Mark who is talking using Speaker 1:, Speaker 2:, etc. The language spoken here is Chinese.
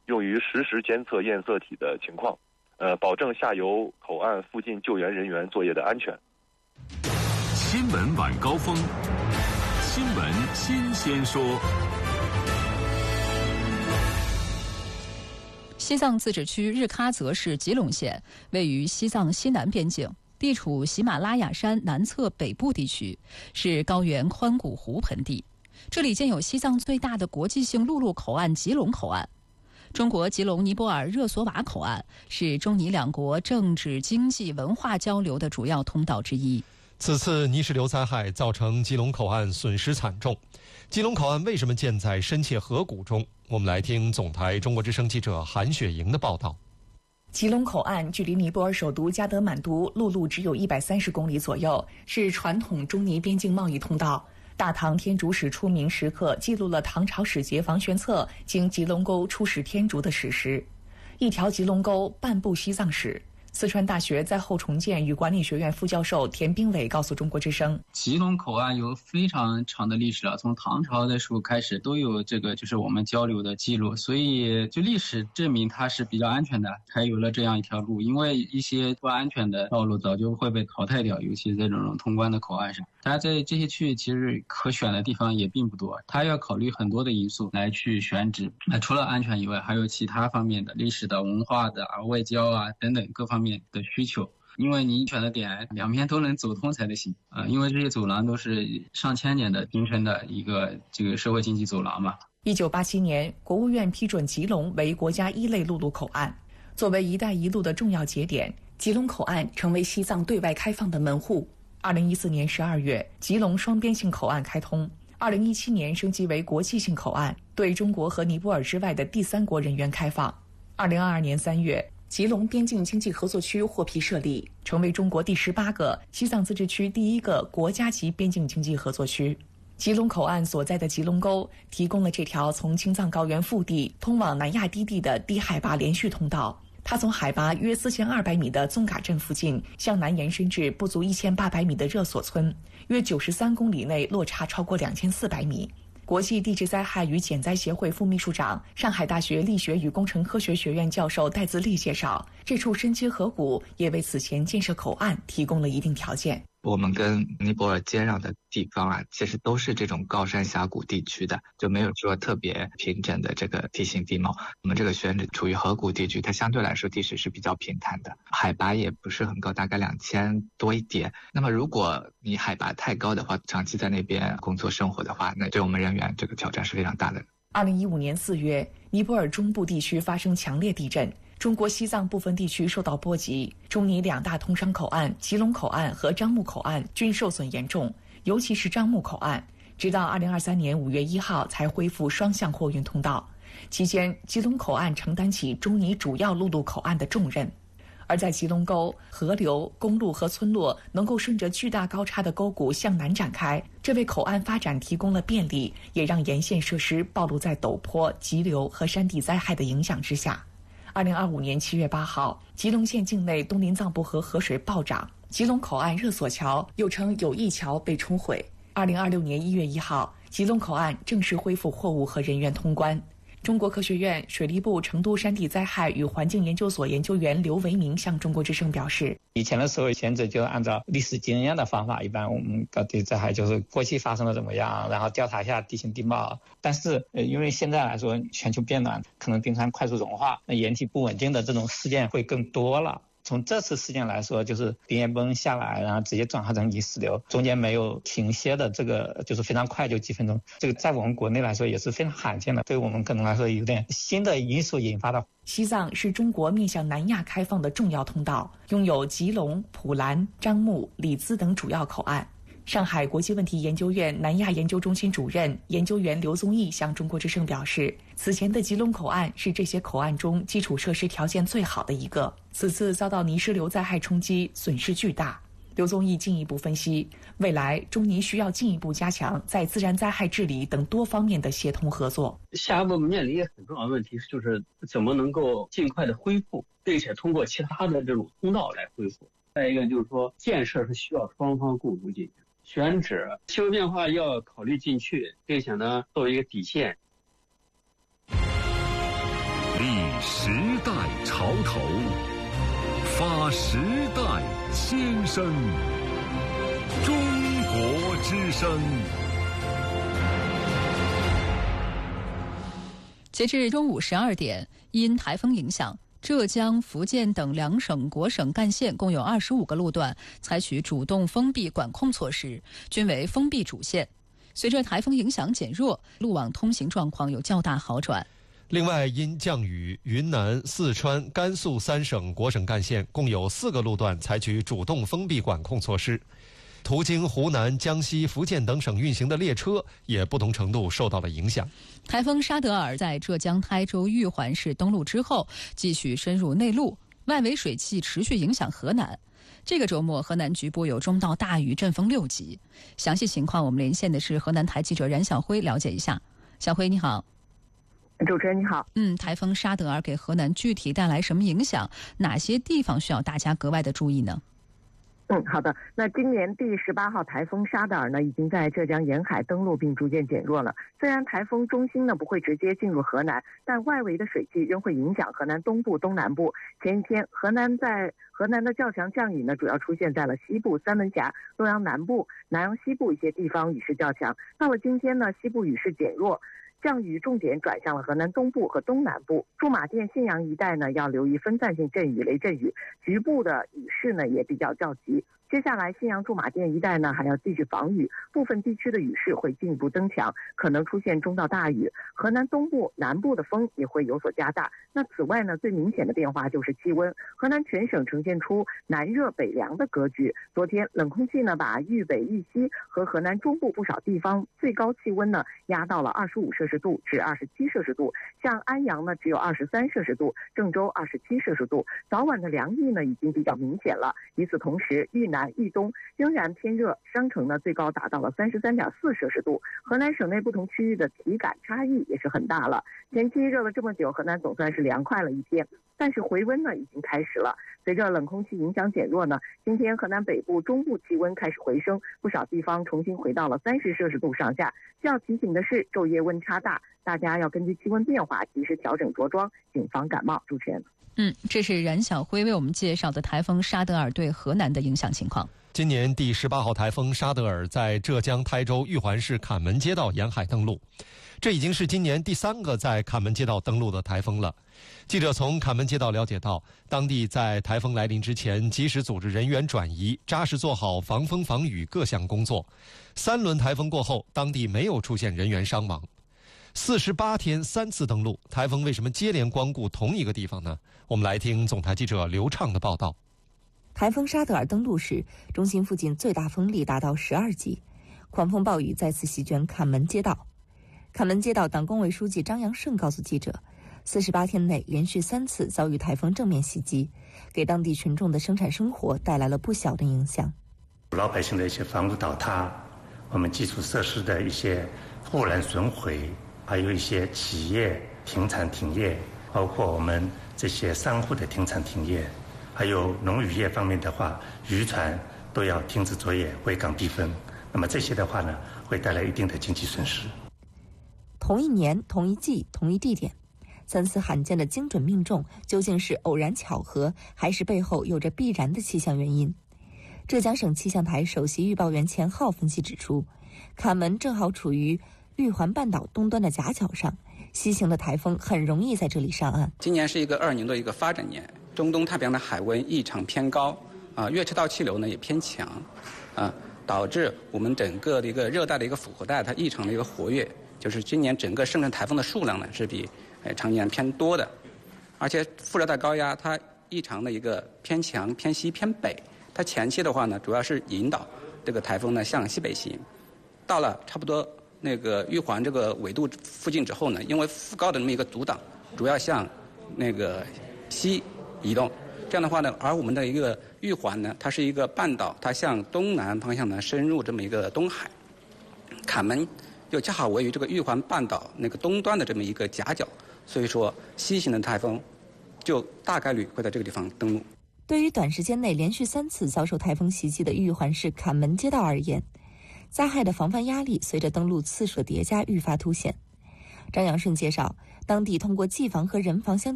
Speaker 1: 用于实时监测堰塞体的情况，保证下游口岸附近救援人员作业的安全。
Speaker 2: 新闻晚高峰，新闻新鲜说。
Speaker 3: 西藏自治区日喀则市吉隆县位于西藏西南边境，地处喜马拉雅山南侧北部地区，是高原宽谷湖盆地。这里建有西藏最大的国际性陆路口岸吉隆口岸。中国吉隆尼泊尔热索瓦口岸是中尼两国政治、经济、文化交流的主要通道之一。
Speaker 4: 此次泥石流灾害造成吉隆口岸损失惨重。吉隆口岸为什么建在深切河谷中？我们来听总台中国之声记者韩雪莹的报道。
Speaker 5: 吉隆口岸距离尼泊尔首都加德满都陆路只有130公里左右，是传统中尼边境贸易通道。大唐天竺使出名时刻记录了唐朝使节房玄策经吉隆沟出使天竺的史实。一条吉隆沟，半部西藏史。四川大学在后重建与管理学院副教授田兵伟告诉中国之声，
Speaker 6: 吉隆口岸有非常长的历史了，从唐朝的时候开始都有这个就是我们交流的记录，所以就历史证明它是比较安全的，才有了这样一条路。因为一些不安全的道路早就会被淘汰掉，尤其在这种通关的口岸上。大家在这些区域其实可选的地方也并不多，它要考虑很多的因素来去选址。除了安全以外，还有其他方面的历史的、文化的外交等等各方面的需求，因为你选的点两边都能走通才得行因为这些走廊都是上千年的形成的一个这个社会经济走廊嘛。
Speaker 5: 1987年，国务院批准吉隆为国家1类陆路口岸。作为“一带一路”的重要节点，吉隆口岸成为西藏对外开放的门户。2014年12月，吉隆双边性口岸开通。2017年升级为国际性口岸，对中国和尼泊尔之外的第三国人员开放。2022年3月，吉隆边境经济合作区获批设立，成为中国第18个、西藏自治区第1个国家级边境经济合作区。吉隆口岸所在的吉隆沟提供了这条从青藏高原腹地通往南亚低地的低海拔连续通道。它从海拔约4200米的宗嘎镇附近向南延伸至不足1800米的热索村，约93公里内落差超过2400米。国际地质灾害与减灾协会副秘书长、上海大学力学与工程科学学院教授戴自立介绍，这处深切河谷也为此前建设口岸提供了一定条件。
Speaker 7: 我们跟尼泊尔接壤的地方其实都是这种高山峡谷地区的，就没有说特别平整的这个地形地貌。我们这个选址处于河谷地区，它相对来说地势是比较平坦的，海拔也不是很高，大概2000多一点。那么如果你海拔太高的话，长期在那边工作生活的话，那对我们人员这个挑战是非常大的。
Speaker 5: 2015年4月，尼泊尔中部地区发生强烈地震，中国西藏部分地区受到波及，中尼2大通商口岸吉隆口岸和樟木口岸均受损严重，尤其是樟木口岸，直到2023年5月1号才恢复双向货运通道。期间，吉隆口岸承担起中尼主要陆路口岸的重任。而在吉隆沟，河流、公路和村落能够顺着巨大高差的沟谷向南展开，这为口岸发展提供了便利，也让沿线设施暴露在陡坡、急流和山地灾害的影响之下。2025年7月8号，吉隆县境内东林藏布河河水暴涨，吉隆口岸热索桥又称友谊桥被冲毁。2026年1月1号，吉隆口岸正式恢复货物和人员通关。中国科学院水利部成都山地灾害与环境研究所研究员刘维明向中国之声表示，
Speaker 8: 以前的时候选址就按照历史经验的方法，一般我们搞地灾害就是过去发生了怎么样，然后调查一下地形地貌。但是因为现在来说全球变暖，可能冰川快速融化，那岩体不稳定的这种事件会更多了。从这次事件来说，就是冰岩崩下来，然后直接转化成泥石流，中间没有停歇的，这个就是非常快，就几分钟。这个在我们国内来说也是非常罕见的，对我们可能来说有点新的因素引发的。
Speaker 5: 西藏是中国面向南亚开放的重要通道，拥有吉隆、普兰、樟木、里兹等主要口岸。上海国际问题研究院南亚研究中心主任研究员刘宗义向中国之声表示，此前的吉隆口岸是这些口岸中基础设施条件最好的一个，此次遭到泥石流灾害冲击，损失巨大。刘宗义进一步分析，未来中尼需要进一步加强在自然灾害治理等多方面的协同合作。
Speaker 9: 下一步面临一个很重要的问题，就是怎么能够尽快的恢复，并且通过其他的这种通道来恢复。再一个就是说，建设是需要双方共同进行，选址气候变化要考虑进去，并且呢作为一个底线。
Speaker 2: 历时代潮头，发时代先声。中国之声。
Speaker 3: 截至中午12点，因台风影响，浙江、福建等2省国省干线共有25个路段采取主动封闭管控措施，均为封闭主线。随着台风影响减弱，路网通行状况有较大好转。
Speaker 4: 另外，因降雨，云南、四川、甘肃3省国省干线共有4个路段采取主动封闭管控措施。途经湖南、江西、福建等省运行的列车也不同程度受到了影响。
Speaker 3: 台风沙德尔在浙江台州玉环市登陆之后，继续深入内陆，外围水汽持续影响河南。这个周末，河南局部有中到大雨，阵风6级。详细情况，我们连线的是河南台记者冉晓辉，了解一下。小辉，你好。
Speaker 10: 主持人你好。
Speaker 3: 台风沙德尔给河南具体带来什么影响？哪些地方需要大家格外的注意呢？
Speaker 10: 好的。那今年第18号台风沙德尔呢，已经在浙江沿海登陆并逐渐减弱了。虽然台风中心呢不会直接进入河南，但外围的水汽仍会影响河南东部、东南部。前一天，河南的较强降雨呢，主要出现在了西部、三门峡、洛阳南部、南阳西部一些地方雨势较强。到了今天呢，西部雨势减弱，降雨重点转向了河南东部和东南部。驻马店、信阳一带呢，要留意分散性阵雨、雷阵雨，局部的雨势呢也比较较急。接下来，信阳驻马店一带呢还要继续防雨，部分地区的雨势会进一步增强，可能出现中到大雨。河南东部、南部的风也会有所加大。那此外呢，最明显的变化就是气温，河南全省呈现出南热北凉的格局。昨天冷空气呢把豫北、豫西和河南中部不少地方最高气温呢压到了25摄氏度至27摄氏度，像安阳呢只有23摄氏度，郑州27摄氏度。早晚的凉意呢已经比较明显了。与此同时，豫南、豫东仍然偏热，商城呢最高达到了33.4摄氏度。河南省内不同区域的体感差异也是很大了。前期热了这么久，河南总算是凉快了一天，但是回温呢已经开始了。随着冷空气影响减弱呢，今天河南北部、中部气温开始回升，不少地方重新回到了30摄氏度上下。需要提醒的是，昼夜温差大，大家要根据气温变化及时调整着装，谨防感冒。主持人。
Speaker 3: 这是冉晓辉为我们介绍的台风沙德尔对河南的影响情况。
Speaker 4: 今年第18号台风沙德尔在浙江台州玉环市坎门街道沿海登陆，这已经是今年第3个在坎门街道登陆的台风了。记者从坎门街道了解到，当地在台风来临之前及时组织人员转移，扎实做好防风防雨各项工作。3轮台风过后，当地没有出现人员伤亡。48天3次登陆，台风为什么接连光顾同一个地方呢？我们来听总台记者刘畅的报道。
Speaker 11: 台风沙德尔登陆时，中心附近最大风力达到12级，狂风暴雨再次席卷坎门街道。坎门街道党工委书记张阳胜告诉记者，48天内连续3次遭遇台风正面袭击，给当地群众的生产生活带来了不小的影响。
Speaker 12: 老百姓的一些房屋倒塌，我们基础设施的一些忽然损毁，还有一些企业停产停业，包括我们这些商户的停产停业，还有农渔业方面的话，渔船都要停止作业，回港避风。那么这些的话呢，会带来一定的经济损失。
Speaker 11: 同一年、同一季、同一地点，3次罕见的精准命中，究竟是偶然巧合，还是背后有着必然的气象原因？浙江省气象台首席预报员钱浩分析指出，坎门正好处于玉环半岛东端的夹角上，西行的台风很容易在这里上岸。
Speaker 13: 今年是一个2年的一个发展年，中东太平洋的海温异常偏高，月赤道气流呢也偏强，导致我们整个的一个热带的一个复合带它异常的一个活跃，就是今年整个生成台风的数量呢是比常年偏多的，而且副热带高压它异常的一个偏强、偏西、偏北，它前期的话呢主要是引导这个台风呢向西北行，到了差不多那个玉环这个纬度附近之后呢，因为副高的这么一个阻挡，主要向那个西移动。这样的话呢，而我们的一个玉环呢，它是一个半岛，它向东南方向呢深入这么一个东海，坎门又恰好位于这个玉环半岛那个东端的这么一个夹角，所以说西行的台风就大概率会在这个地方登陆。
Speaker 11: 对于短时间内连续3次遭受台风袭击的玉环市坎门街道而言，灾害的防范压力随着登陆次数的叠加愈发凸显。张阳顺介绍，当地通过技防和人防相